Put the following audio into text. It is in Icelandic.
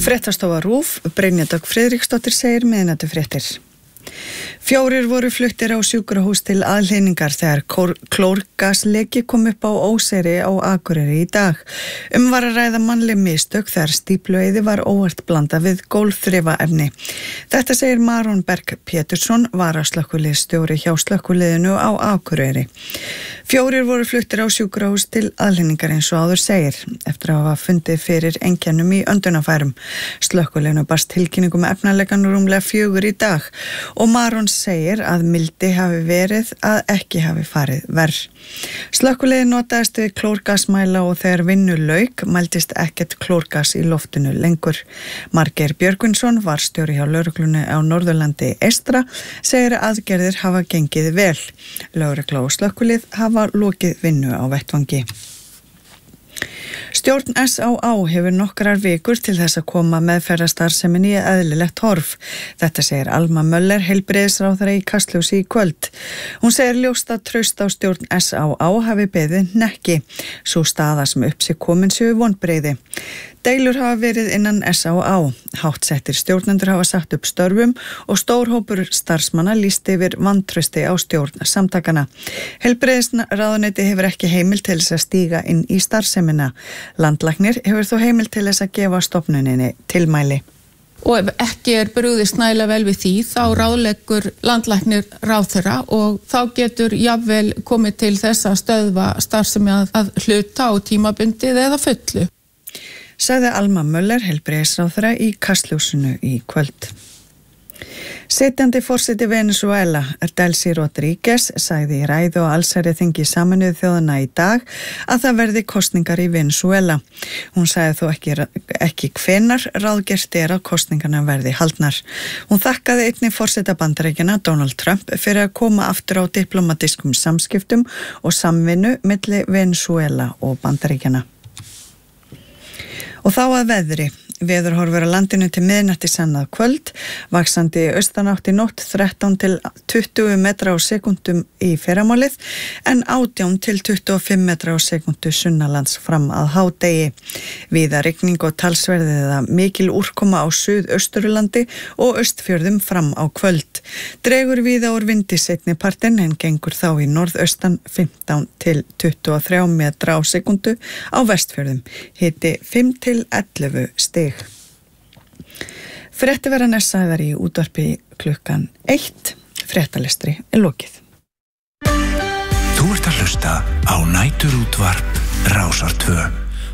Fréttastofa RÚV, Brynja Dögg Friðriksdóttir segir miðnættufréttir. 4 voru fluttir á sjúkrahús til aðhlynningar þegar klórgasleki kom upp á Óseyri á Akureyri í dag. Var að ræða mannleg mistök þegar stíflueyði var óvart blandað við gólfþrifaefni. Þetta segir Maron Berg Pétursson, varaslökkviliðsstjóri hjá slökkviliðinu á Akureyri. 4 voru fluttir á sjúkrahús til aðhlynningar eins og áður segir, eftir að hafa fundið fyrir einkennum í öndunarfærum. Slökkviliðinu barst tilkynningum efnalegan rúmlega 4 í dag og Maron segir að mildi hafi verið að ekki hafi farið verr. Slökkviliðið notaðist við klórgasmæla og þegar vinnu lauk mældist ekkert klórgas í loftinu lengur. Margeir Björgvinsson, varstjóri hjá lögreglunni á Norðurlandi Eystra, segir að aðgerðir hafa gengið vel. Lögregla og slökkvilið hafa lokið vinnu á vettvangi. Stjórn SÁÁ hefur nokkrar vikur til þess að koma meðferðarstarfseminni í eðlilegt horf. Þetta segir Alma Möller, heilbrigðisráðherra í Kastljósi í kvöld. Hún segir ljóst að traust á stjórn SÁÁ hafi beðið hnekki. Sú staða sem upp sé komin séu vonbrigði. Deilur hafa verið innan SÁÁ. Háttsettir stjórnendur hafa sagt upp störfum og stór hópur starfsmanna lýst yfir vantrausti á stjórn samtakana. Heilbrigðisráðuneyti hefur ekki heimild til þess að stíga inn í starfsemina. Landlæknir hefur þó heimild til þess að gefa stofnuninni tilmæli. Og ef ekki brugðist nægilega vel við því, þá ráðleggur landlæknir ráðherra og þá getur jafnvel komið til þess að stöðva starfsemi að hluta á tímabundið eða fullu. Sagði Alma Möller, heilbrigðisráðherra í Kastljósinu í kvöld. Sitjandi forseti Venezuela, Delcy Rodríguez, sagði í ræðu á allsherjarþingi Sameinuðu þjóðanna í dag að það verði kosningar í Venezuela. Hún sagði þó ekki hvenær ráðgert að kosningarna verði haldnar. Hún þakkaði einnig forseta Bandaríkjanna Donald Trump fyrir að koma aftur á diplomatískum samskiptum og samvinnu milli Venezuela og Bandaríkjanna. Og þá að veðri. Veðurhorfur á landinu til miðnættis annað kvöld, vaxandi austanátt í nótt 13 til 20 metra á sekúndum í fyrramálið en 18 til 25 metra á sekúndu sunnanlands fram að hádegi. Víða rigning og talsverðið eða mikil úrkoma á Suðausturlandi og Austfjörðum fram á kvöld. Dregur víða úr vindi seinni partinn en gengur þá í norðaustan 15 til 23 metra á sekúndu á Vestfjörðum. Hiti 5 til 11 stig. Fréttir verða sagðar í útvarpi klukkan 1. Fréttalestri lokið. Þú ert að hlusta á Næturútvarp Rásar 2.